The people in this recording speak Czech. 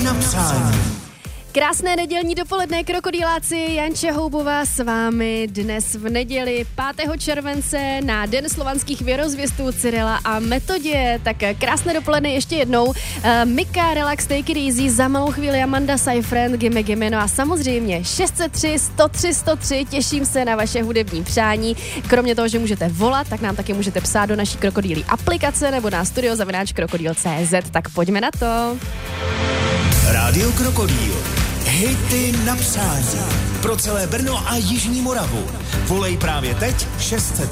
na přání. Krásné nedělní dopoledne, krokodýláci, Janča Houbová s vámi dnes v neděli 5. července na Den slovanských věrozvěstů Cyrila a Metodie. Tak krásné dopoledne ještě jednou. Mika, Relax, Take It Easy, za malou chvíli Amanda Seyfried, Gimme Gimme, no a samozřejmě 603 103 103, těším se na vaše hudební přání. Kromě toho, že můžete volat, tak nám taky můžete psát do naší Krokodýlí aplikace nebo na studio@krokodýl.cz, tak pojďme na to. Rádio Krokodýl. Hity na přání. Pro celé Brno a Jižní Moravu. Volej právě teď 603